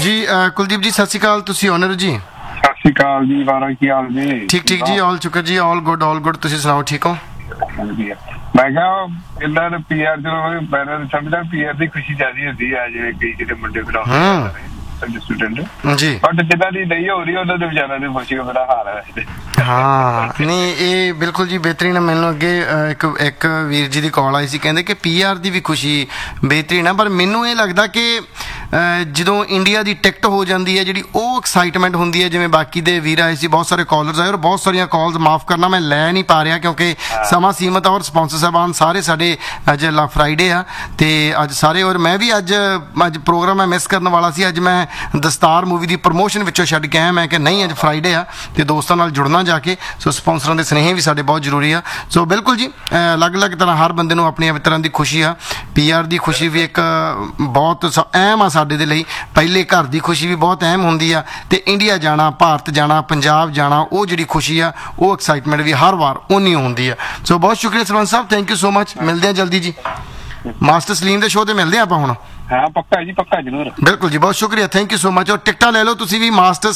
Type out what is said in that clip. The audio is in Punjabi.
जी कुलदीप जी सत श्री अकाल, तुसी ऑनर जी? सत श्री अकाल जी, वारा की हाल जी? ठीक ठीक जी, ऑल शुक्र जी, ऑल गुड। तुसी सुनाओ, ठीक हो? मैं क्या इन्ना पीआर चलो मैं समझदा पीआर दी खुशी ज्यादा होती है जिवें कई जेह्ड़े मुंडे बनाउंदे स्टूडेंट जी, बट जिन्ना दी नहीं हो रही उन्हां दे बेचारिਆਂ ਦੀ खुशी बड़ा हाल है वैसे। हाँ नहीं ये बिल्कुल जी बेहतरीन है। मैनू अगे एक वीर जी की कॉल आई सी, कहंदे कि पीआर की भी खुशी बेहतरीन है, पर मैनू ये लगता कि ਜਦੋਂ ਇੰਡੀਆ ਦੀ ਟਿਕਟ ਹੋ ਜਾਂਦੀ ਹੈ ਜਿਹੜੀ ਉਹ ਐਕਸਾਈਟਮੈਂਟ ਹੁੰਦੀ ਹੈ, ਜਿਵੇਂ ਬਾਕੀ ਦੇ ਵੀਰ ਆਏ ਸੀ, ਬਹੁਤ ਸਾਰੇ ਕਾਲਰਸ ਆਏ ਔਰ ਬਹੁਤ ਸਾਰੀਆਂ ਕਾਲਸ ਮਾਫ ਕਰਨਾ ਮੈਂ ਲੈ ਨਹੀਂ ਪਾ ਰਿਹਾ ਕਿਉਂਕਿ ਸਮਾਂ ਸੀਮਤ ਆ ਔਰ ਸਪਾਂਸਰ ਸਾਹਿਬਾਨ ਸਾਰੇ ਸਾਡੇ ਅੱਜ ਫਰਾਈਡੇ ਆ ਤੇ ਅੱਜ ਸਾਰੇ ਔਰ ਮੈਂ ਵੀ ਅੱਜ ਪ੍ਰੋਗਰਾਮ ਮੈਂ ਮਿਸ ਕਰਨ ਵਾਲਾ ਸੀ। ਅੱਜ ਮੈਂ ਦਸਤਾਰ ਮੂਵੀ ਦੀ ਪ੍ਰਮੋਸ਼ਨ ਵਿੱਚੋਂ ਛੱਡ ਕੇ ਆਇਆ, ਮੈਂ ਕਿ ਨਹੀਂ ਅੱਜ ਫਰਾਈਡੇ ਆ ਤੇ ਦੋਸਤਾਂ ਨਾਲ ਜੁੜਨਾ ਜਾ ਕੇ, ਸੋ ਸਪਾਂਸਰਾਂ ਦੇ ਸਨੇਹ ਵੀ ਸਾਡੇ ਬਹੁਤ ਜ਼ਰੂਰੀ ਆ। ਸੋ ਬਿਲਕੁਲ ਜੀ ਅਲੱਗ-ਅਲੱਗ ਤਰ੍ਹਾਂ ਹਰ ਬੰਦੇ ਨੂੰ ਆਪਣੀ ਤਰ੍ਹਾਂ ਦੀ ਖੁਸ਼ੀ ਆ। ਪੀਆਰ ਦੀ ਖੁਸ਼ੀ ਵੀ ਇੱਕ ਬਹੁਤ ਅਹਿਮ ਆ ਸਾਡੇ ਦੇ ਲਈ। ਪਹਿਲੇ ਘਰ ਦੀ ਖੁਸ਼ੀ ਵੀ ਬਹੁਤ ਅਹਿਮ ਹੁੰਦੀ ਆ ਤੇ ਇੰਡੀਆ ਜਾਣਾ, ਭਾਰਤ ਜਾਣਾ, ਪੰਜਾਬ ਜਾਣਾ, ਉਹ ਜਿਹੜੀ ਖੁਸ਼ੀ ਆ ਉਹ ਐਕਸਾਈਟਮੈਂਟ ਵੀ ਹਰ ਵਾਰ ਉਨੀ ਹੁੰਦੀ ਆ। ਸੋ ਬਹੁਤ ਸ਼ੁਕਰੀਆ ਸਰਪੰਚ ਸਾਹਿਬ, ਥੈਂਕ ਯੂ ਸੋ ਮਚ। ਮਿਲਦੇ ਆ ਜਲਦੀ ਜੀ, ਮਾਸਟਰ ਸਲੀਮ ਦੇ ਸ਼ੋਅ ਤੇ ਮਿਲਦੇ ਆ ਆਪਾਂ ਹੁਣ। हाँ पक्का जी, पक्का जरूर, बिल्कुल जी, बहुत शुक्रिया, थैंक यू सो मच। और टिकटा ले लो तुसी भी मास्टर